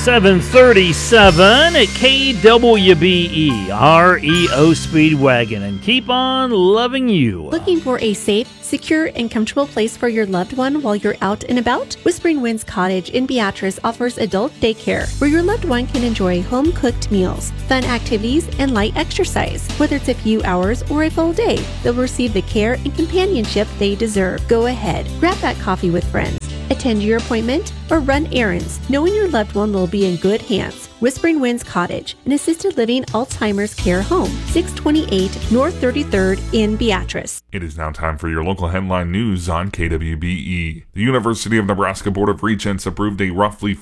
737 at KWBE, REO Speedwagon, and keep on loving you. Looking for a safe, secure, and comfortable place for your loved one while you're out and about? Whispering Winds Cottage in Beatrice offers adult daycare where your loved one can enjoy home-cooked meals, fun activities, and light exercise. Whether it's a few hours or a full day, they'll receive the care and companionship they deserve. Go ahead, grab that coffee with friends, attend your appointment, or run errands, knowing your loved one will be in good hands. Whispering Winds Cottage, an assisted living Alzheimer's care home, 628 North 33rd in Beatrice. It is now time for your local headline news on KWBE. The University of Nebraska Board of Regents approved a roughly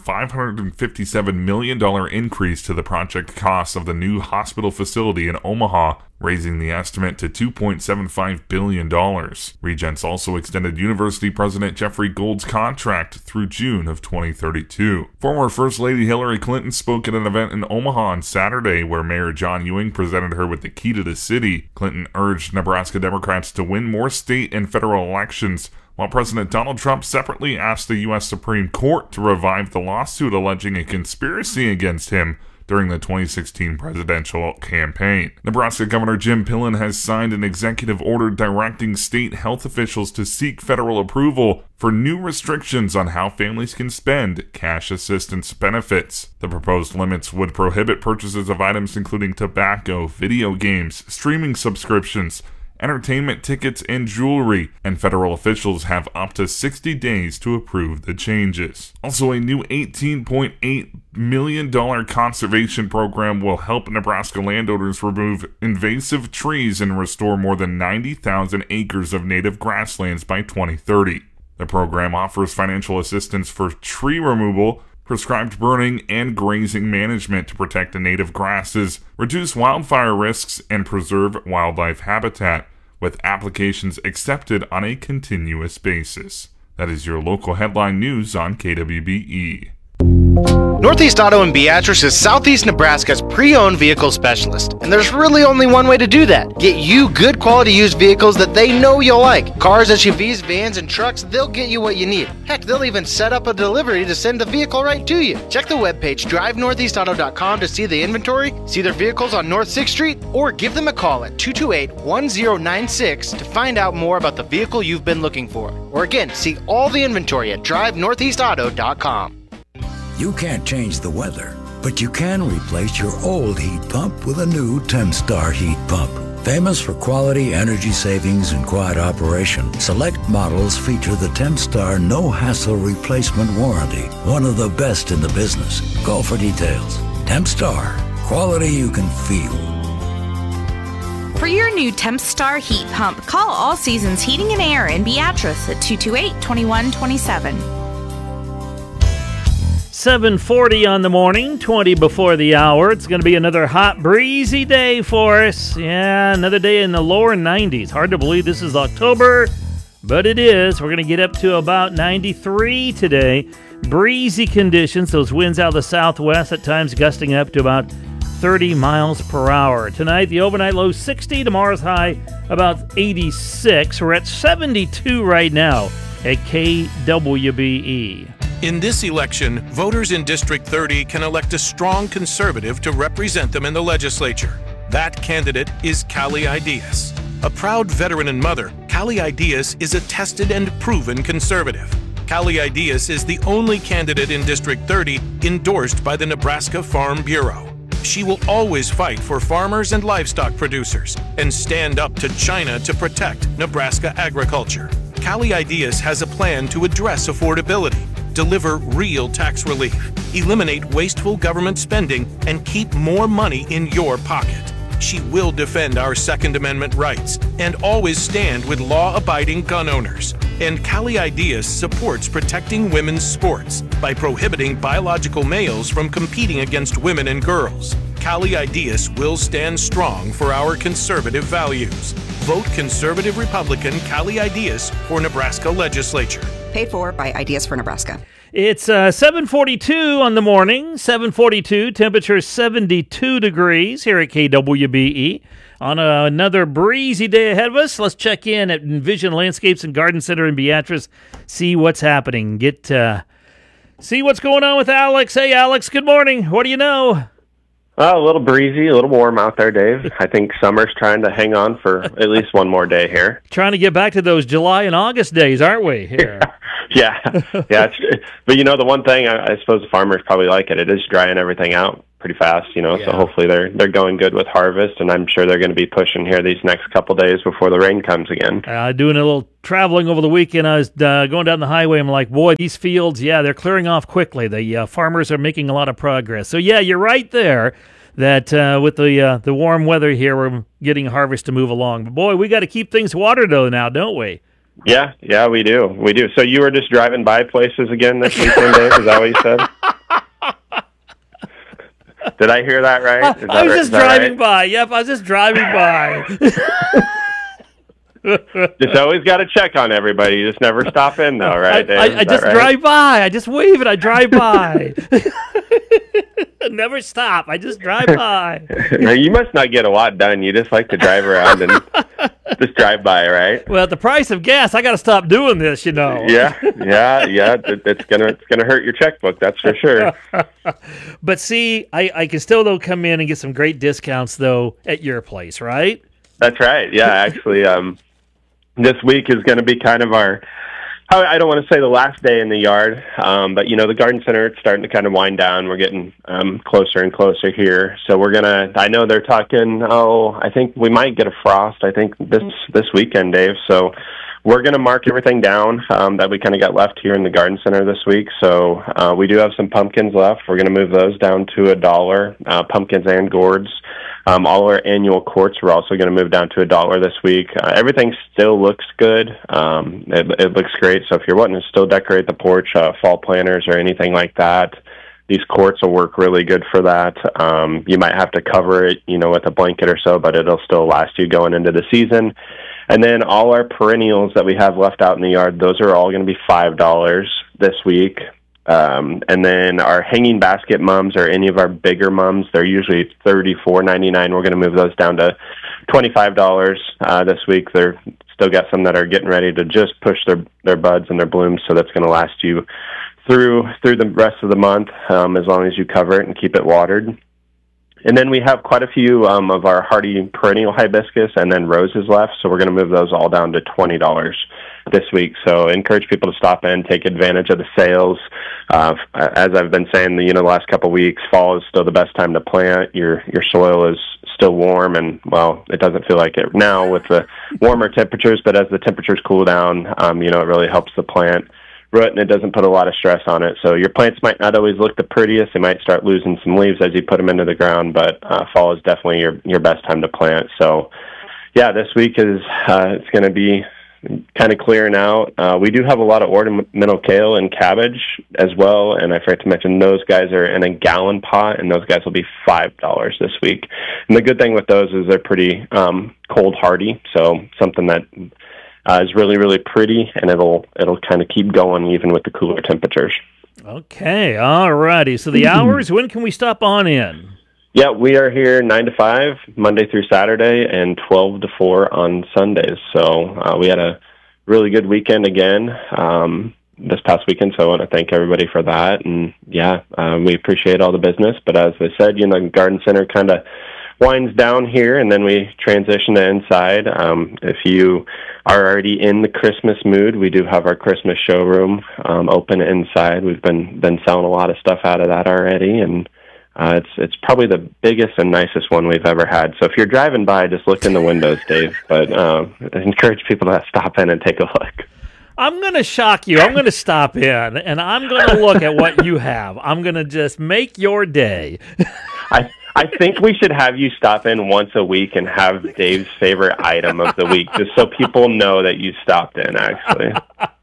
$557 million increase to the project costs of the new hospital facility in Omaha, raising the estimate to $2.75 billion. Regents also extended University President Jeffrey Gold's contract through June of 2032. Former First Lady Hillary Clinton spoke at an event in Omaha on Saturday where Mayor John Ewing presented her with the key to the city. Clinton urged Nebraska Democrats to win more state and federal elections, while President Donald Trump separately asked the U.S. Supreme Court to revive the lawsuit alleging a conspiracy against him during the 2016 presidential campaign. Nebraska Governor Jim Pillen has signed an executive order directing state health officials to seek federal approval for new restrictions on how families can spend cash assistance benefits. The proposed limits would prohibit purchases of items including tobacco, video games, streaming subscriptions, entertainment tickets, and jewelry, and federal officials have up to 60 days to approve the changes. Also, a new $18.8 million conservation program will help Nebraska landowners remove invasive trees and restore more than 90,000 acres of native grasslands by 2030. The program offers financial assistance for tree removal, prescribed burning, and grazing management to protect the native grasses, reduce wildfire risks, and preserve wildlife habitat, with applications accepted on a continuous basis. That is your local headline news on KWBE. Northeast Auto in Beatrice is Southeast Nebraska's pre-owned vehicle specialist, and there's really only one way to do that. Get you good quality used vehicles that they know you'll like. Cars, SUVs, vans, and trucks, they'll get you what you need. Heck, they'll even set up a delivery to send the vehicle right to you. Check the webpage drivenortheastauto.com to see the inventory, see their vehicles on North 6th Street, or give them a call at 228-1096 to find out more about the vehicle you've been looking for. Or again, see all the inventory at drivenortheastauto.com. You can't change the weather, but you can replace your old heat pump with a new Temstar heat pump. Famous for quality, energy savings, and quiet operation, select models feature the Temstar no-hassle replacement warranty, one of the best in the business. Call for details. Temstar, quality you can feel. For your new Tempstar heat pump, call All Seasons Heating and Air in Beatrice at 228-2127. 7:40 on the morning, 20 before the hour. It's going to be another hot, breezy day for us. Yeah, another day in the lower 90s. Hard to believe this is October, but it is. We're going to get up to about 93 today. Breezy conditions, those winds out of the southwest, at times gusting up to about 30 miles per hour. Tonight, the overnight low 60, tomorrow's high about 86. We're at 72 right now at KWBE. In this election, voters in District 30 can elect a strong conservative to represent them in the legislature. That candidate is Callie Ideas. A proud veteran and mother, Callie Ideas is a tested and proven conservative. Callie Ideas is the only candidate in District 30 endorsed by the Nebraska Farm Bureau. She will always fight for farmers and livestock producers and stand up to China to protect Nebraska agriculture. Callie Ideas has a plan to address affordability, deliver real tax relief, eliminate wasteful government spending, and keep more money in your pocket. She will defend our Second Amendment rights and always stand with law-abiding gun owners. And Callie Ideas supports protecting women's sports by prohibiting biological males from competing against women and girls. Callie Ideas will stand strong for our conservative values. Vote Conservative Republican Callie Ideas for Nebraska Legislature. Paid for by Ideas for Nebraska. It's 7:42 on the morning, 7:42, temperature 72 degrees here at KWBE. On another breezy day ahead of us, let's check in at Envision Landscapes and Garden Center in Beatrice, see what's happening. Get See what's going on with Alex. Hey, Alex, good morning. What do you know? A little breezy, a little warm out there, Dave. I think summer's trying to hang on for at least one more day here. Trying to get back to those July and August days, aren't we? Here. Yeah. But the one thing I suppose the farmers probably like it is drying everything out pretty fast. So hopefully they're going good with harvest, and I'm sure they're going to be pushing here these next couple days before the rain comes again. Doing a little traveling over the weekend, I was going down the highway. I'm like, boy, these fields, they're clearing off quickly. The farmers are making a lot of progress. So you're right there. That with the warm weather here, we're getting harvest to move along. But boy, we got to keep things watered though now, don't we? Yeah, we do. So you were just driving by places again this weekend, Dave? Is that what you said? Did I hear that right? I was just driving by. Yep, I was just driving by. Just always got to check on everybody. You just never stop in, though, right, Dave? I just drive by. I just wave and I drive by. Never stop. I just drive by. You must not get a lot done. You just like to drive around and just drive by, right? Well, at the price of gas, I got to stop doing this, Yeah. It's gonna hurt your checkbook, that's for sure. But see, I can still though come in and get some great discounts though at your place, right? That's right. Yeah, actually, this week is going to be kind of I don't want to say the last day in the yard, but the garden center, it's starting to kind of wind down. We're getting closer and closer here. So I know they're talking, I think we might get a frost, I think this weekend, Dave. So we're going to mark everything down that we kind of got left here in the garden center this week. So we do have some pumpkins left. We're going to move those down to $1, pumpkins and gourds. All our annual quartz we're also going to move down to $1 this week. Everything still looks good. It looks great. So if you're wanting to still decorate the porch, fall planters or anything like that, these quartz will work really good for that. You might have to cover it, with a blanket or so, but it'll still last you going into the season. And then all our perennials that we have left out in the yard, those are all going to be $5 this week. And then our hanging basket mums or any of our bigger mums, they're usually $34.99. We're going to move those down to $25 this week. They're still got some that are getting ready to just push their buds and their blooms, so that's going to last you through the rest of the month, as long as you cover it and keep it watered. And then we have quite a few of our hardy perennial hibiscus and then roses left, so we're going to move those all down to $20 this week. So encourage people to stop in, take advantage of the sales. As I've been saying, the last couple of weeks, fall is still the best time to plant. Your soil is still warm, and it doesn't feel like it now with the warmer temperatures, but as the temperatures cool down, it really helps the plant root, and it doesn't put a lot of stress on it. So your plants might not always look the prettiest. They might start losing some leaves as you put them into the ground, but fall is definitely your best time to plant. So this week it's going to be kind of clearing out. We do have a lot of ornamental kale and cabbage as well, and I forgot to mention those guys are in a gallon pot, and those guys will be $5 this week. And the good thing with those is they're pretty cold hardy, so something that is really, really pretty, and it'll kind of keep going even with the cooler temperatures. Okay, all righty. So the hours, when can we stop on in? Yeah, we are here 9 to 5, Monday through Saturday, and 12 to 4 on Sundays. So we had a really good weekend again this past weekend, so I want to thank everybody for that. And, we appreciate all the business. But as I said, Garden Center kind of winds down here, and then we transition to inside. If you are already in the Christmas mood, we do have our Christmas showroom open inside. We've been selling a lot of stuff out of that already, and it's probably the biggest and nicest one we've ever had. So if you're driving by, just look in the windows, Dave. But I encourage people to stop in and take a look. I'm going to shock you. I'm going to stop in, and I'm going to look at what you have. I'm going to just make your day. I think we should have you stop in once a week and have Dave's favorite item of the week, just so people know that you stopped in, actually.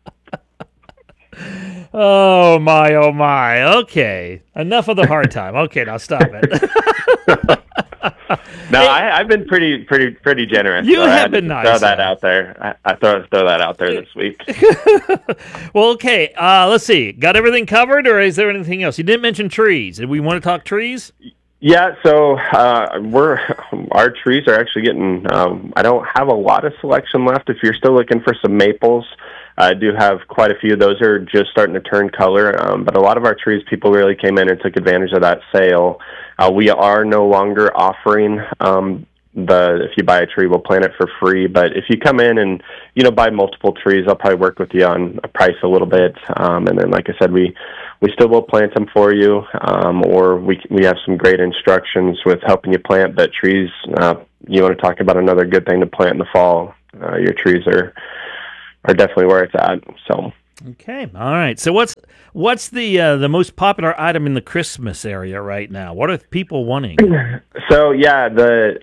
Oh, my. Okay. Enough of the hard time. Okay, now stop it. No, I've been pretty generous. You have been nice. Throw that out there. I throw that out there this week. Well, okay. Let's see. Got everything covered, or is there anything else? You didn't mention trees. Did we want to talk trees? Yeah, so our trees are actually getting. I don't have a lot of selection left. If you're still looking for some maples, I do have quite a few. Those are just starting to turn color, but a lot of our trees, people really came in and took advantage of that sale. We are no longer offering if you buy a tree, we'll plant it for free. But if you come in and, buy multiple trees, I'll probably work with you on a price a little bit. And then, like I said, we still will plant them for you, or we have some great instructions with helping you plant. But trees, you want to talk about another good thing to plant in the fall. Your trees are definitely where it's at. So. Okay, all right. So what's the most popular item in the Christmas area right now? What are people wanting? So the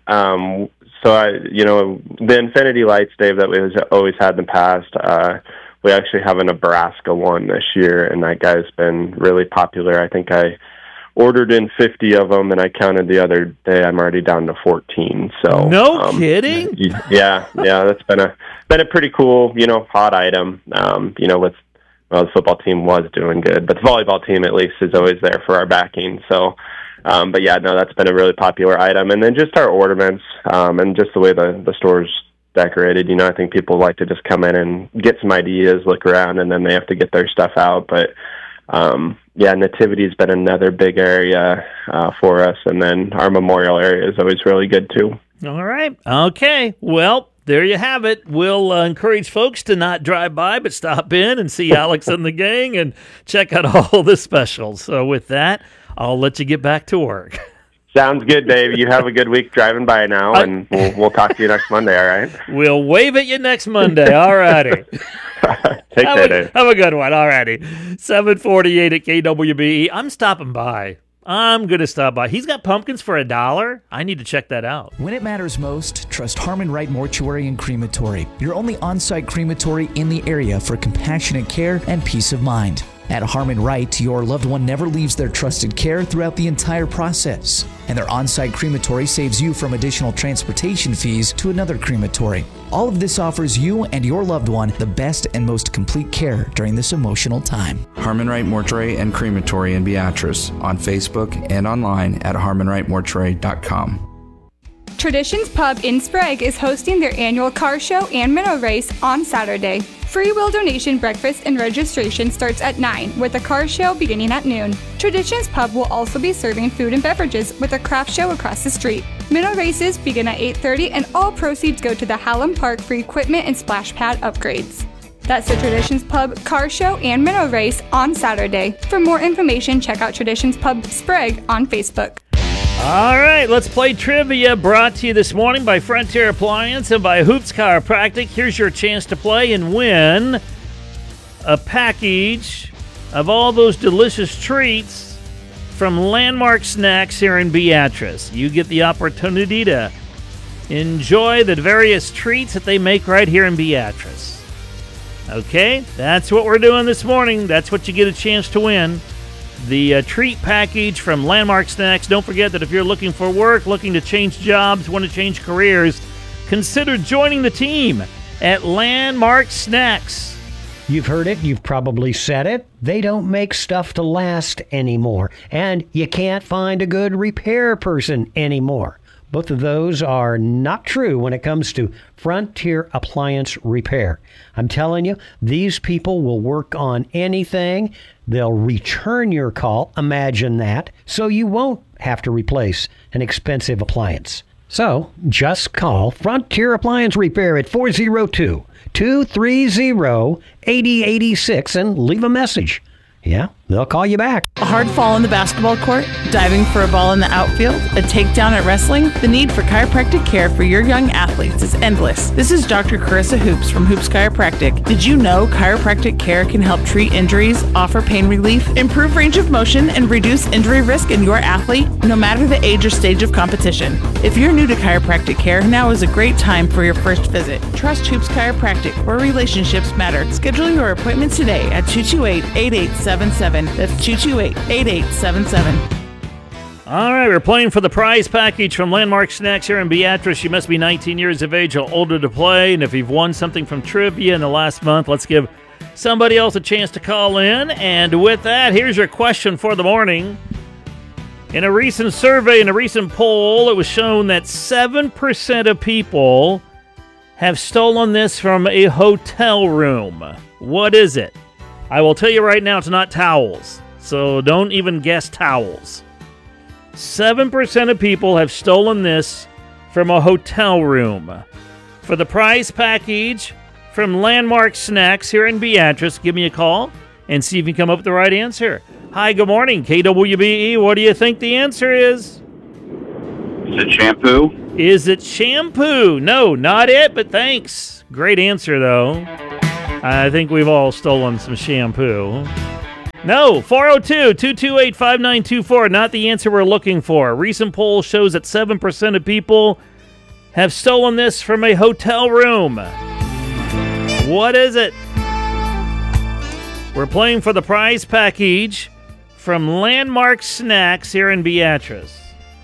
Infinity Lights, Dave, that we've always had in the past. We actually have a Nebraska one this year, and that guy's been really popular. I think I ordered in 50 of them, and I counted the other day. I'm already down to 14. So no kidding. Yeah, that's been a pretty cool, hot item. The football team was doing good, but the volleyball team at least is always there for our backing. So, that's been a really popular item. And then just our ornaments, and just the way the store's decorated. I think people like to just come in and get some ideas, look around, and then they have to get their stuff out. But Nativity's been another big area for us, and then our memorial area is always really good too. All right. Okay. Well, there you have it. We'll encourage folks to not drive by, but stop in and see Alex and the gang and check out all the specials. So with that, I'll let you get back to work. Sounds good, Dave. You have a good week driving by now, and we'll talk to you next Monday, all right? We'll wave at you next Monday. All righty. Take care, Dave. Have a good one. All righty. 748 at KWBE. I'm stopping by. I'm going to stop by. He's got pumpkins for $1. I need to check that out. When it matters most, trust Harmon Wright Mortuary and Crematory, your only on-site crematory in the area for compassionate care and peace of mind. At Harmon Wright, your loved one never leaves their trusted care throughout the entire process. And their on-site crematory saves you from additional transportation fees to another crematory. All of this offers you and your loved one the best and most complete care during this emotional time. Harmon Wright Mortuary and Crematory in Beatrice on Facebook and online at harmonwrightmortuary.com. Traditions Pub in Sprague is hosting their annual car show and minnow race on Saturday. Free will donation breakfast and registration starts at 9, with a car show beginning at noon. Traditions Pub will also be serving food and beverages with a craft show across the street. Minnow races begin at 8:30, and all proceeds go to the Hallam Park for equipment and splash pad upgrades. That's the Traditions Pub car show and minnow race on Saturday. For more information, check out Traditions Pub Sprague on Facebook. All right, let's play trivia, brought to you this morning by Frontier Appliance and by Hoops Chiropractic. Here's your chance to play and win a package of all those delicious treats from Landmark Snacks here in Beatrice. You get the opportunity to enjoy the various treats that they make right here in Beatrice. Okay, that's what we're doing this morning. That's what you get a chance to win. The treat package from Landmark Snacks. Don't forget that if you're looking for work, looking to change jobs, want to change careers, consider joining the team at Landmark Snacks. You've heard it. You've probably said it. They don't make stuff to last anymore. And you can't find a good repair person anymore. Both of those are not true when it comes to Frontier Appliance Repair. I'm telling you, these people will work on anything. They'll return your call, imagine that, so you won't have to replace an expensive appliance. So just call Frontier Appliance Repair at 402-230-8086 and leave a message. Yeah, they'll call you back. A hard fall on the basketball court, diving for a ball in the outfield, a takedown at wrestling, the need for chiropractic care for your young athletes is endless. This is Dr. Carissa Hoops from Hoops Chiropractic. Did you know chiropractic care can help treat injuries, offer pain relief, improve range of motion, and reduce injury risk in your athlete, no matter the age or stage of competition? If you're new to chiropractic care, now is a great time for your first visit. Trust Hoops Chiropractic, where relationships matter. Schedule your appointment today at 228-8877. That's 228-8877. All right, we're playing for the prize package from Landmark Snacks here in Beatrice. You must be 19 years of age or older to play. And if you've won something from trivia in the last month, let's give somebody else a chance to call in. And with that, here's your question for the morning. In a recent survey, in a recent poll, it was shown that 7% of people have stolen this from a hotel room. What is it? I will tell you right now, it's not towels. So don't even guess towels. 7% of people have stolen this from a hotel room. For the prize package from Landmark Snacks here in Beatrice, give me a call and see if you can come up with the right answer. Hi, good morning, KWBE. What do you think the answer is? Is it shampoo? Is it shampoo? No, not it, but thanks. Great answer, though. I think we've all stolen some shampoo. No, 402-228-5924, not the answer we're looking for. A recent poll shows that 7% of people have stolen this from a hotel room. What is it? We're playing for the prize package from Landmark Snacks here in Beatrice.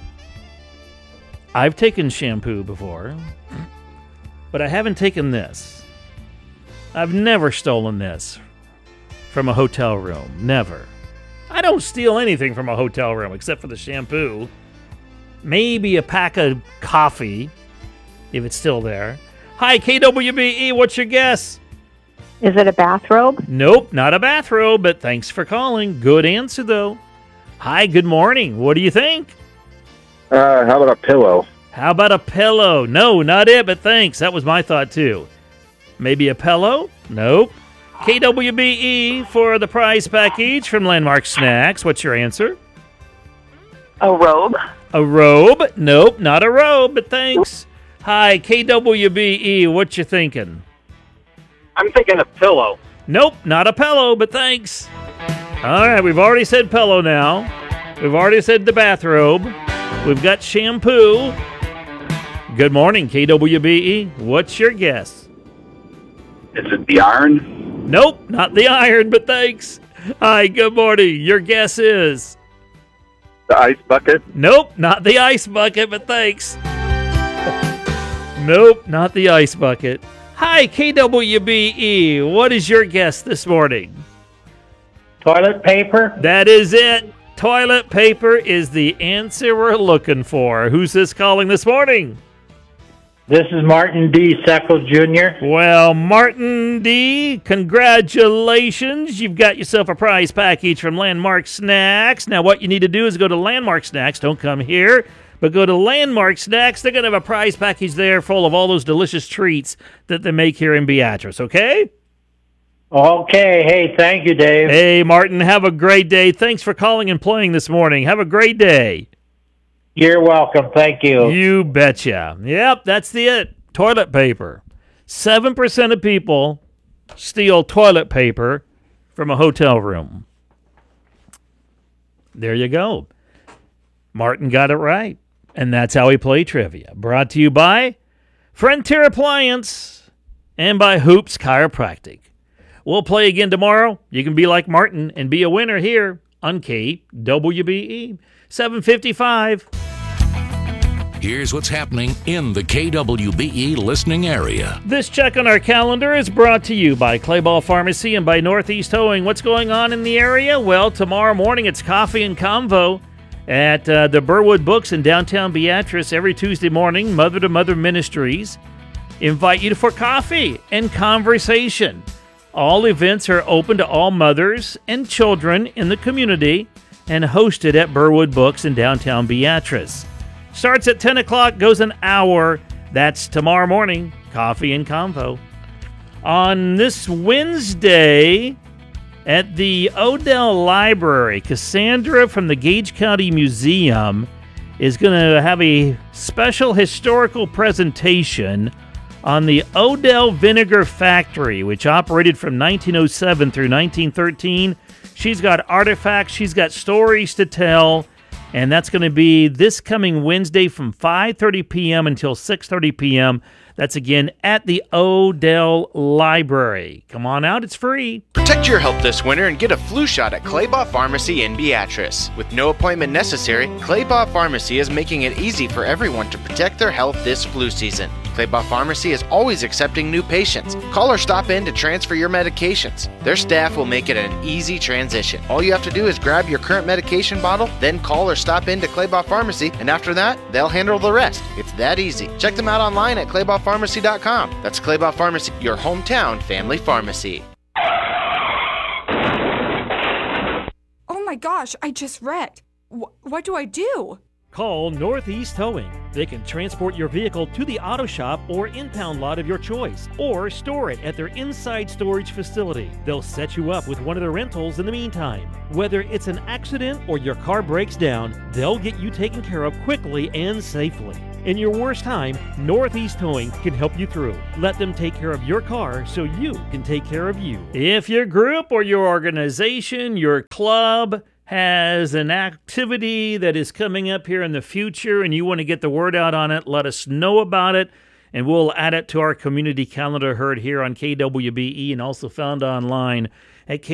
I've taken shampoo before, but I haven't taken this. I've never stolen this from a hotel room. Never. I don't steal anything from a hotel room except for the shampoo. Maybe a pack of coffee, if it's still there. Hi, KWBE, what's your guess? Is it a bathrobe? Nope, not a bathrobe, but thanks for calling. Good answer, though. Hi, good morning. What do you think? How about a pillow? How about a pillow? No, not it, but thanks. That was my thought, too. Maybe a pillow? Nope. KWBE for the prize package from Landmark Snacks. What's your answer? A robe? A robe? Nope, not a robe, but thanks. Hi, KWBE. What you thinking? I'm thinking a pillow. Nope, not a pillow, but thanks. All right, we've already said pillow now. We've already said the bathrobe. We've got shampoo. Good morning, KWBE. What's your guess? Is it the iron? Nope, not the iron, but thanks. Hi, good morning. Your guess is? The ice bucket? Nope, not the ice bucket, but thanks. Nope, not the ice bucket. Hi, KWBE. What is your guess this morning? Toilet paper? That is it. Toilet paper is the answer we're looking for. Who's this calling this morning? This is Martin D. Seckles Jr. Well, Martin D., congratulations. You've got yourself a prize package from Landmark Snacks. Now, what you need to do is go to Landmark Snacks. Don't come here, but go to Landmark Snacks. They're going to have a prize package there full of all those delicious treats that they make here in Beatrice, okay? Okay. Hey, thank you, Dave. Hey, Martin, have a great day. Thanks for calling and playing this morning. Have a great day. You're welcome. Thank you. You betcha. Yep, that's it. Toilet paper. 7% of people steal toilet paper from a hotel room. There you go. Martin got it right. And that's how we play trivia. Brought to you by Frontier Appliance and by Hoops Chiropractic. We'll play again tomorrow. You can be like Martin and be a winner here on KWBE 755. Here's what's happening in the KWBE listening area. This check on our calendar is brought to you by Clayball Pharmacy and by Northeast Towing. What's going on in the area? Well, tomorrow morning it's Coffee and Convo at the Burwood Books in downtown Beatrice. Every Tuesday morning, Mother to Mother Ministries invite you for coffee and conversation. All events are open to all mothers and children in the community and hosted at Burwood Books in downtown Beatrice. Starts at 10 o'clock, goes an hour. That's tomorrow morning, Coffee and Convo. On this Wednesday at the Odell Library, Cassandra from the Gage County Museum is going to have a special historical presentation on the Odell Vinegar Factory, which operated from 1907 through 1913. She's got artifacts, she's got stories to tell, and that's going to be this coming Wednesday from 5:30 p.m. until 6:30 p.m. That's again at the Odell Library. Come on out, it's free. Protect your health this winter and get a flu shot at Claybaugh Pharmacy in Beatrice. With no appointment necessary, Claybaugh Pharmacy is making it easy for everyone to protect their health this flu season. Claybaugh Pharmacy is always accepting new patients. Call or stop in to transfer your medications. Their staff will make it an easy transition. All you have to do is grab your current medication bottle, then call or stop in to Claybaugh Pharmacy, and after that, they'll handle the rest. It's that easy. Check them out online at claybaughpharmacy.com. That's Claybaugh Pharmacy, your hometown family pharmacy. my gosh, I just wrecked. What do I do? Call Northeast Towing. They can transport your vehicle to the auto shop or impound lot of your choice, or store it at their inside storage facility. They'll set you up with one of their rentals in the meantime. Whether it's an accident or your car breaks down, they'll get you taken care of quickly and safely. In your worst time, Northeast Towing can help you through. Let them take care of your car so you can take care of you. If your group or your organization, your club, has an activity that is coming up here in the future and you want to get the word out on it, let us know about it, and we'll add it to our community calendar heard here on KWBE and also found online at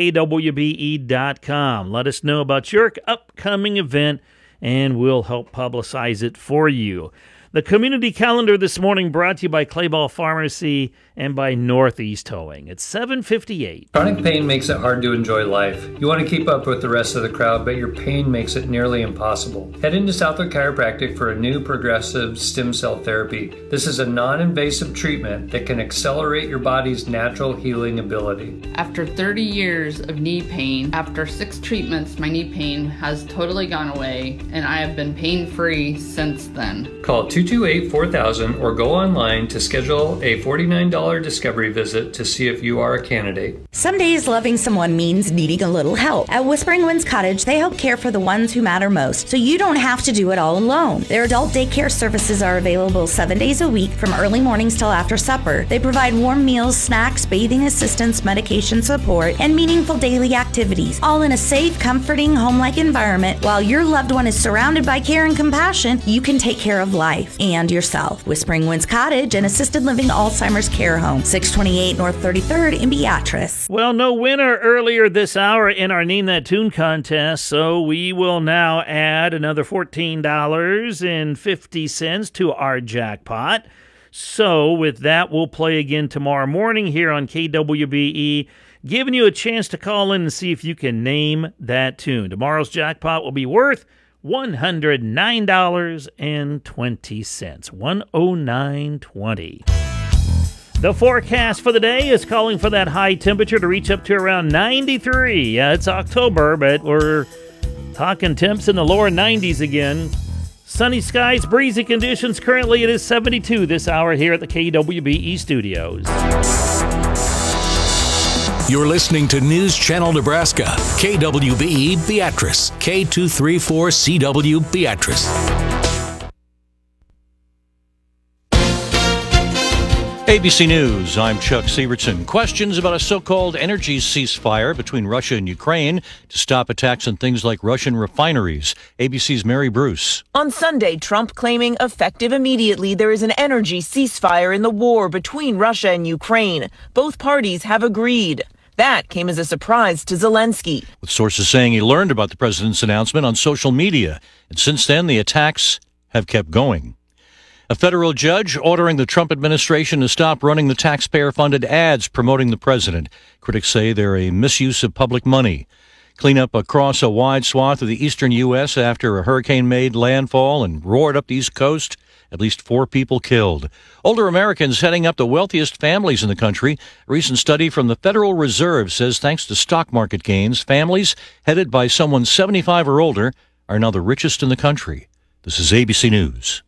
kwbe.com. Let us know about your upcoming event, and we'll help publicize it for you. The community calendar this morning brought to you by Clayball Pharmacy and by Northeast Towing. It's 7:58. Chronic pain makes it hard to enjoy life. You want to keep up with the rest of the crowd, but your pain makes it nearly impossible. Head into Southwood Chiropractic for a new progressive stem cell therapy. This is a non-invasive treatment that can accelerate your body's natural healing ability. After 30 years of knee pain, after 6 treatments, my knee pain has totally gone away, and I have been pain-free since then. Call 228-4000 or go online to schedule a $49 discovery visit to see if you are a candidate. Some days loving someone means needing a little help. At Whispering Winds Cottage, they help care for the ones who matter most, so you don't have to do it all alone. Their adult daycare services are available 7 days a week from early mornings till after supper. They provide warm meals, snacks, bathing assistance, medication support, and meaningful daily activities, all in a safe, comforting, home-like environment. While your loved one is surrounded by care and compassion, you can take care of life and yourself. Whispering Winds Cottage, an assisted living Alzheimer's care home, 628 North 33rd in Beatrice. Well, no winner earlier this hour in our Name That Tune contest, so we will now add another $14.50 to our jackpot. So with that, we'll play again tomorrow morning here on KWBE, giving you a chance to call in and see if you can name that tune. Tomorrow's jackpot will be worth $109.20. $109.20. The forecast for the day is calling for that high temperature to reach up to around 93. Yeah, it's October, but we're talking temps in the lower 90s again. Sunny skies, breezy conditions. Currently, it is 72 this hour here at the KWBE studios. You're listening to News Channel Nebraska, KWBE Beatrice, K234CW Beatrice. ABC News, I'm Chuck Sievertson. Questions about a so-called energy ceasefire between Russia and Ukraine to stop attacks on things like Russian refineries. ABC's Mary Bruce. On Sunday, Trump claiming effective immediately there is an energy ceasefire in the war between Russia and Ukraine. Both parties have agreed. That came as a surprise to Zelensky. With sources saying he learned about the president's announcement on social media, and since then the attacks have kept going. A federal judge ordering the Trump administration to stop running the taxpayer-funded ads promoting the president. Critics say they're a misuse of public money. Cleanup across a wide swath of the eastern U.S. after a hurricane made landfall and roared up the East Coast. At least 4 people killed. Older Americans heading up the wealthiest families in the country. A recent study from the Federal Reserve says thanks to stock market gains, families headed by someone 75 or older are now the richest in the country. This is ABC News.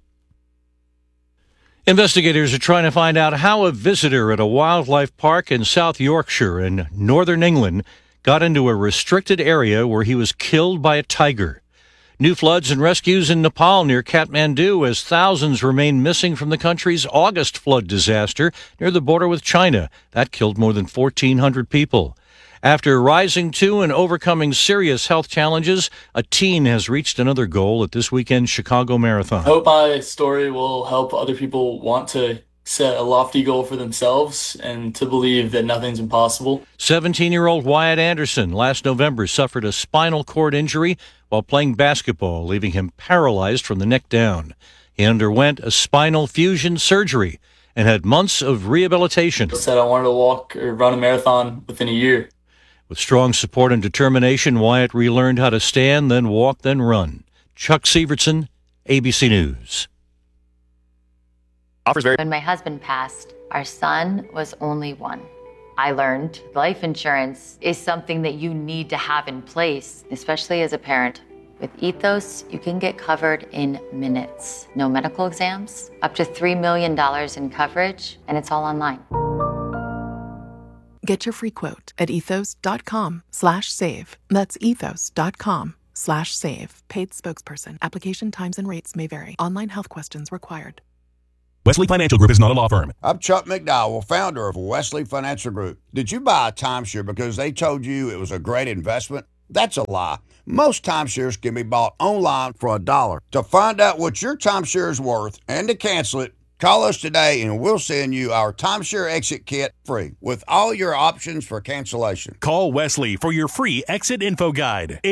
Investigators are trying to find out how a visitor at a wildlife park in South Yorkshire in northern England got into a restricted area where he was killed by a tiger. New floods and rescues in Nepal near Kathmandu as thousands remain missing from the country's August flood disaster near the border with China. That killed more than 1,400 people. After rising to and overcoming serious health challenges, a teen has reached another goal at this weekend's Chicago Marathon. I hope my story will help other people want to set a lofty goal for themselves and to believe that nothing's impossible. 17-year-old Wyatt Anderson last November suffered a spinal cord injury while playing basketball, leaving him paralyzed from the neck down. He underwent a spinal fusion surgery and had months of rehabilitation. I said I wanted to walk or run a marathon within a year. With strong support and determination, Wyatt relearned how to stand, then walk, then run. Chuck Sievertson, ABC News. When my husband passed, our son was only 1. I learned life insurance is something that you need to have in place, especially as a parent. With Ethos, you can get covered in minutes. No medical exams, up to $3 million in coverage, and it's all online. Get your free quote at ethos.com/save. That's ethos.com/save. Paid spokesperson. Application times and rates may vary. Online health questions required. Wesley Financial Group is not a law firm. I'm Chuck McDowell, founder of Wesley Financial Group. Did you buy a timeshare because they told you it was a great investment? That's a lie. Most timeshares can be bought online for $1. To find out what your timeshare is worth and to cancel it, call us today and we'll send you our timeshare exit kit free with all your options for cancellation. Call Wesley for your free exit info guide.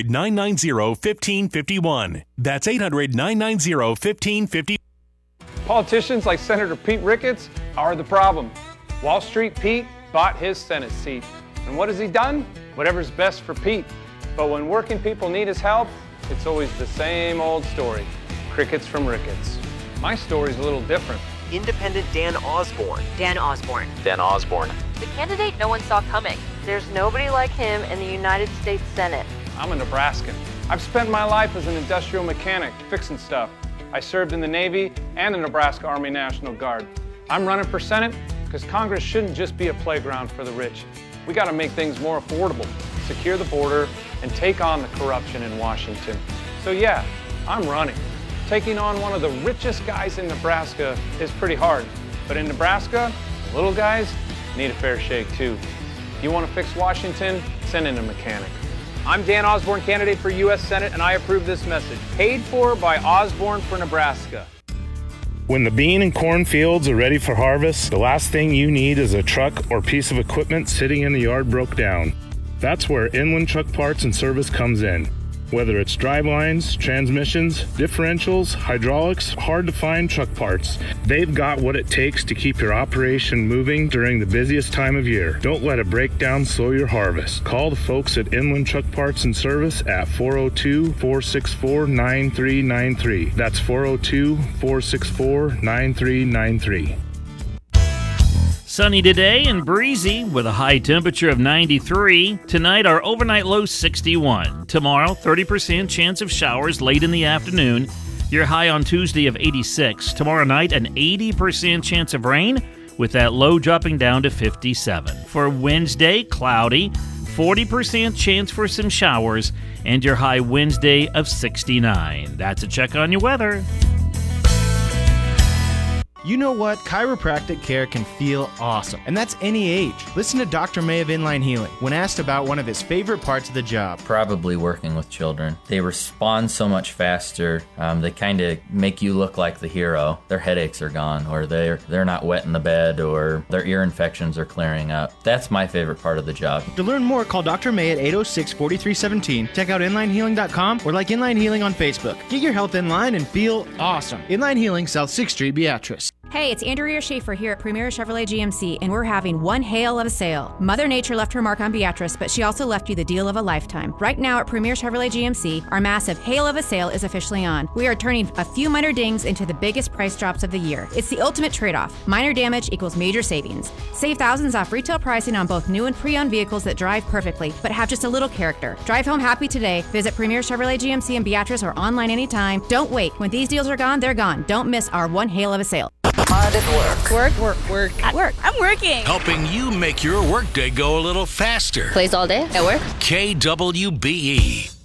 800-990-1551. That's 800-990-1551. Politicians like Senator Pete Ricketts are the problem. Wall Street Pete bought his Senate seat. And what has he done? Whatever's best for Pete. But when working people need his help, it's always the same old story. Crickets from Ricketts. My story's a little different. Independent Dan Osborne. Dan Osborne. Dan Osborne. The candidate no one saw coming. There's nobody like him in the United States Senate. I'm a Nebraskan. I've spent my life as an industrial mechanic, fixing stuff. I served in the Navy and the Nebraska Army National Guard. I'm running for Senate because Congress shouldn't just be a playground for the rich. We got to make things more affordable, secure the border, and take on the corruption in Washington. So yeah, I'm running. Taking on one of the richest guys in Nebraska is pretty hard. But in Nebraska, the little guys need a fair shake too. If you want to fix Washington, send in a mechanic. I'm Dan Osborne, candidate for U.S. Senate, and I approve this message. Paid for by Osborne for Nebraska. When the bean and corn fields are ready for harvest, the last thing you need is a truck or piece of equipment sitting in the yard broke down. That's where Inland Truck Parts and Service comes in. Whether it's drivelines, transmissions, differentials, hydraulics, hard to find truck parts, they've got what it takes to keep your operation moving during the busiest time of year. Don't let a breakdown slow your harvest. Call the folks at Inland Truck Parts and Service at 402-464-9393. That's 402-464-9393. Sunny today and breezy with a high temperature of 93. Tonight, our overnight low 61. Tomorrow, 30% chance of showers late in the afternoon. Your high on Tuesday of 86. Tomorrow night, an 80% chance of rain with that low dropping down to 57. For Wednesday, cloudy, 40% chance for some showers, and your high Wednesday of 69. That's a check on your weather. You know what? Chiropractic care can feel awesome, and that's any age. Listen to Dr. May of Inline Healing when asked about one of his favorite parts of the job. Probably working with children. They respond so much faster. They kind of make you look like the hero. Their headaches are gone, or they're not wet in the bed, or their ear infections are clearing up. That's my favorite part of the job. To learn more, call Dr. May at 806-4317. Check out InlineHealing.com or like Inline Healing on Facebook. Get your health in line and feel awesome. Inline Healing, South 6th Street, Beatrice. Hey, it's Andrea Schaefer here at Premier Chevrolet GMC, and we're having one hail of a sale. Mother Nature left her mark on Beatrice, but she also left you the deal of a lifetime. Right now at Premier Chevrolet GMC, our massive hail of a sale is officially on. We are turning a few minor dings into the biggest price drops of the year. It's the ultimate trade-off. Minor damage equals major savings. Save thousands off retail pricing on both new and pre-owned vehicles that drive perfectly, but have just a little character. Drive home happy today. Visit Premier Chevrolet GMC in Beatrice or online anytime. Don't wait. When these deals are gone, they're gone. Don't miss our one hail of a sale. Hard at work. Work. At work. I'm working. Helping you make your workday go a little faster. Plays all day at work. KWBE.